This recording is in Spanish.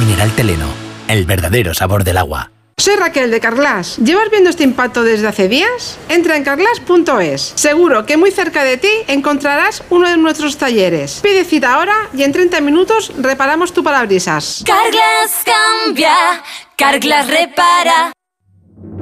mineral Teleno, el verdadero sabor del agua. Soy Raquel de Carglass. ¿Llevas viendo este impacto desde hace días? Entra en carglass.es. Seguro que muy cerca de ti encontrarás uno de nuestros talleres. Pide cita ahora y en 30 minutos reparamos tu parabrisas. Carglass cambia, Carglass repara.